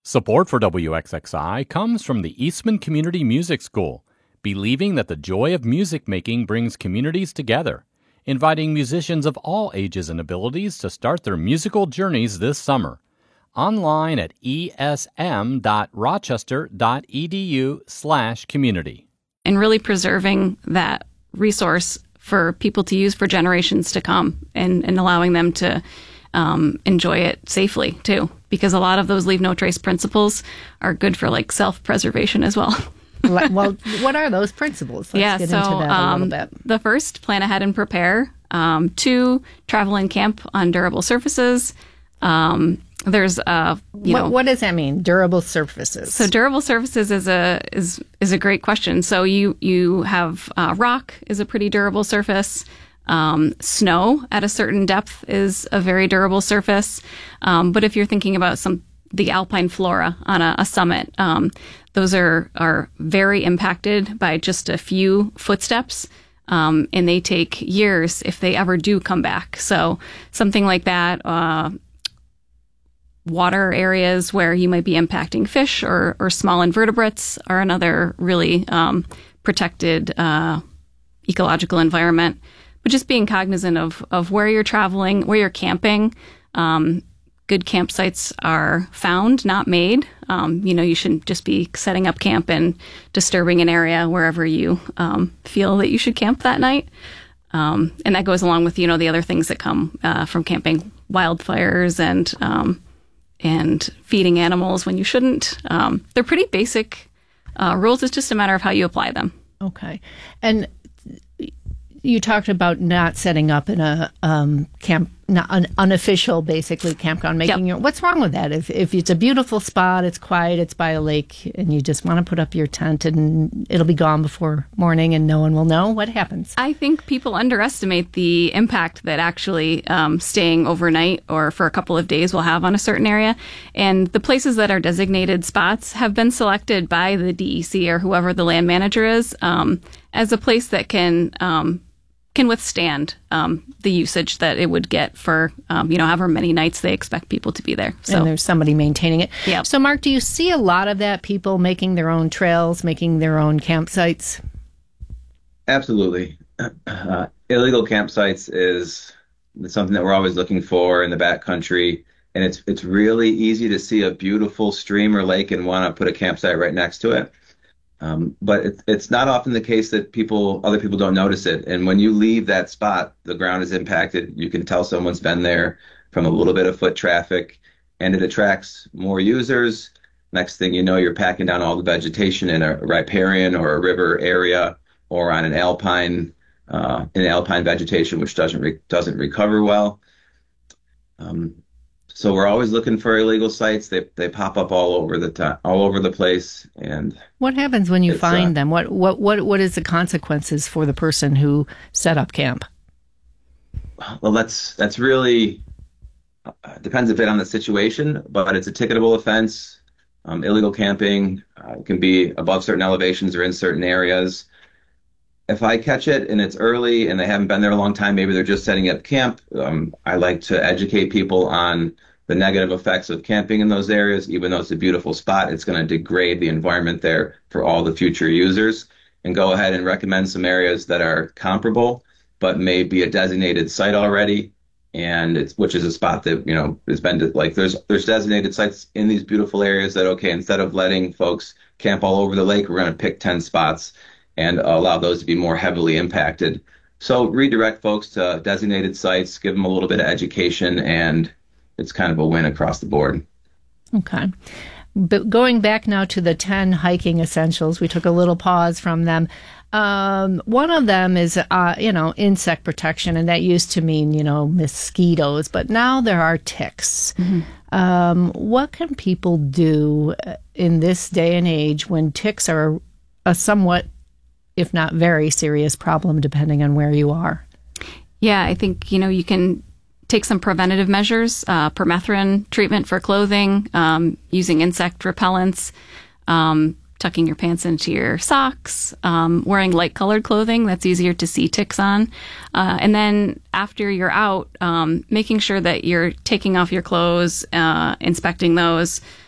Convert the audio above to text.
Support for WXXI comes from the Eastman Community Music School, believing that the joy of music making brings communities together, inviting musicians of all ages and abilities to start their musical journeys this summer. Online at esm.rochester.edu/community. And really preserving that resource for people to use for generations to come and allowing them to enjoy it safely too, because a lot of those leave no trace principles are good for like self-preservation as well. Well, what are those principles? Let's get into that a little bit. The first, plan ahead and prepare. 2, travel and camp on durable surfaces. There's what does that mean? Durable surfaces. So durable surfaces is a great question. So you have rock is a pretty durable surface. Snow at a certain depth is a very durable surface. But if you're thinking about the alpine flora on a summit, those are very impacted by just a few footsteps. And they take years if they ever do come back. So something like that, water areas where you might be impacting fish or small invertebrates are another really protected ecological environment. But just being cognizant of where you're traveling, where you're camping. Good campsites are found, not made. You shouldn't just be setting up camp and disturbing an area wherever you feel that you should camp that night. And that goes along with, the other things that come from camping, wildfires and feeding animals when you shouldn't. They're pretty basic rules. It's just a matter of how you apply them. Okay. And you talked about not setting up in a camp, not an unofficial, basically, campground. What's wrong with that? If it's a beautiful spot, it's quiet, it's by a lake, and you just want to put up your tent and it'll be gone before morning and no one will know, what happens? I think people underestimate the impact that actually staying overnight or for a couple of days will have on a certain area. And the places that are designated spots have been selected by the DEC or whoever the land manager is as a place that can withstand the usage that it would get for, however many nights they expect people to be there. So, and there's somebody maintaining it. Yeah. So, Mark, do you see a lot of that, people making their own trails, making their own campsites? Absolutely. Illegal campsites is something that we're always looking for in the backcountry. And it's really easy to see a beautiful stream or lake and want to put a campsite right next to it. But it's not often the case that other people don't notice it. And when you leave that spot, the ground is impacted. You can tell someone's been there from a little bit of foot traffic, and it attracts more users. Next thing you know, you're packing down all the vegetation in a riparian or a river area or on an alpine vegetation, which doesn't recover well. So we're always looking for illegal sites. They pop up all over the place. And what happens when you find them? What is the consequences for the person who set up camp? Well, that's really depends a bit on the situation, but it's a ticketable offense. Illegal camping can be above certain elevations or in certain areas. If I catch it and it's early and they haven't been there a long time, maybe they're just setting up camp. I like to educate people on the negative effects of camping in those areas. Even though it's a beautiful spot, it's going to degrade the environment there for all the future users, and go ahead and recommend some areas that are comparable, but may be a designated site already. And which is a spot that, has been there's designated sites in these beautiful areas that, okay, instead of letting folks camp all over the lake, we're going to pick 10 spots and allow those to be more heavily impacted. So redirect folks to designated sites, give them a little bit of education, and it's kind of a win across the board. Okay. But going back now to the 10 hiking essentials, we took a little pause from them. One of them is, insect protection, and that used to mean, mosquitoes, but now there are ticks. Mm-hmm. What can people do in this day and age when ticks are a somewhat, if not very serious problem, depending on where you are? Yeah, I think, you can take some preventative measures, permethrin treatment for clothing, using insect repellents, tucking your pants into your socks, wearing light-colored clothing that's easier to see ticks on. And then after you're out, making sure that you're taking off your clothes, inspecting those,